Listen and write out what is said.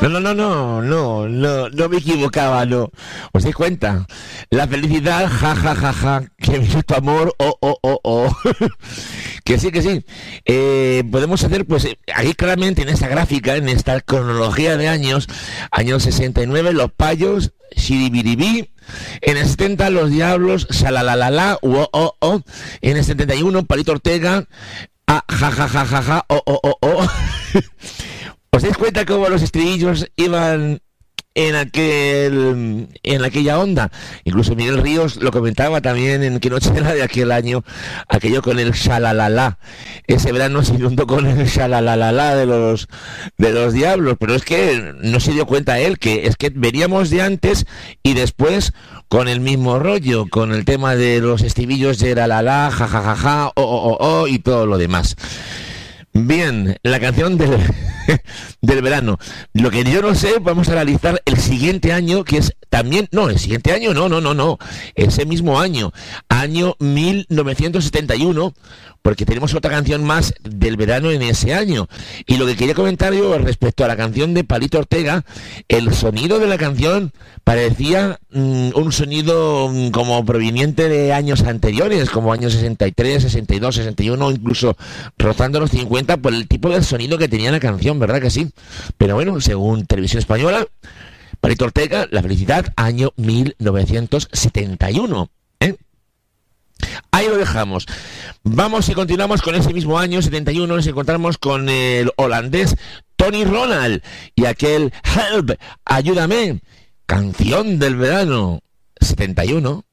No me equivocaba, no. ¿Os dais cuenta? La felicidad, ja, ja, ja, ja, que vive tu amor, oh, oh, oh, oh. Que sí, que sí. Podemos hacer, pues, ahí claramente en esta gráfica, en esta cronología de años, años 69, Los Payos, Shiribiribí, en el 70, Los Diablos, Shalalalala, oh, oh, oh, en el 71, Palito Ortega, ah, ja, ja, ja, ja, ja, oh, oh, oh, oh. ¿Os dais cuenta cómo los estribillos iban en aquella onda? Incluso Miguel Ríos lo comentaba también en Qué noche era de aquel año, aquello con el shalalala. Ese verano se inundó con el shalalala de los Diablos, pero es que no se dio cuenta él que es que veníamos de antes y después con el mismo rollo, con el tema de los estribillos de la la, ja ja ja ja, oh oh oh oh y todo lo demás. Bien, la canción del, del verano. Lo que yo no sé, vamos a analizar el siguiente año, que es también, no, el siguiente año, no, ese mismo año 1971, porque tenemos otra canción más del verano en ese año. Y lo que quería comentar yo respecto a la canción de Palito Ortega, el sonido de la canción parecía un sonido como proveniente de años anteriores, como años 63, 62, 61, incluso rozando los 50 por el tipo de sonido que tenía la canción, ¿verdad que sí? Pero bueno, según Televisión Española, Palito Ortega, La felicidad, año 1971. Ahí lo dejamos. Vamos y continuamos con ese mismo año 71. Nos encontramos con el holandés Tony Ronald y aquel Help, ayúdame, canción del verano 71.